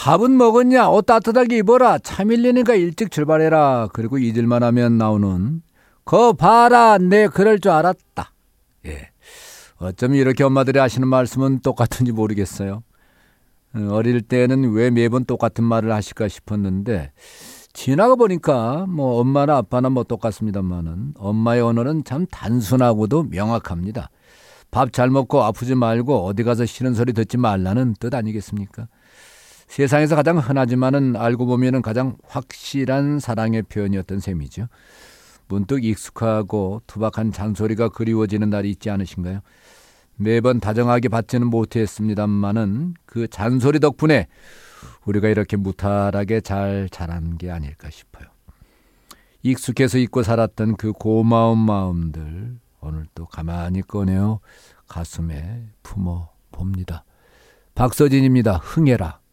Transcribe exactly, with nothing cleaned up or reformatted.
밥은 먹었냐? 옷 따뜻하게 입어라. 차 밀리니까 일찍 출발해라. 그리고 잊을만 하면 나오는 거 봐라. 내 그럴 줄 알았다. 예. 어쩜 이렇게 엄마들이 하시는 말씀은 똑같은지 모르겠어요. 어릴 때는 왜 매번 똑같은 말을 하실까 싶었는데 지나가 보니까 뭐 엄마나 아빠나 뭐 똑같습니다만은 엄마의 언어는 참 단순하고도 명확합니다. 밥 잘 먹고 아프지 말고 어디 가서 싫은 소리 듣지 말라는 뜻 아니겠습니까? 세상에서 가장 흔하지만은 알고 보면은 가장 확실한 사랑의 표현이었던 셈이죠. 문득 익숙하고 투박한 잔소리가 그리워지는 날이 있지 않으신가요? 매번 다정하게 받지는 못했습니다만은 그 잔소리 덕분에 우리가 이렇게 무탈하게 잘 자란 게 아닐까 싶어요. 익숙해서 잊고 살았던 그 고마운 마음들 오늘 또 가만히 꺼내어 가슴에 품어 봅니다. 박서진입니다. 흥해라.